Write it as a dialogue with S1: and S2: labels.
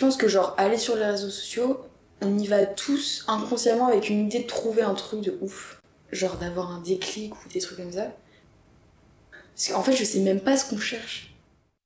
S1: pense que genre aller sur les réseaux sociaux, on y va tous inconsciemment avec une idée de trouver un truc de ouf. Genre d'avoir un déclic ou des trucs comme ça. Parce qu'en fait je sais même pas ce qu'on cherche.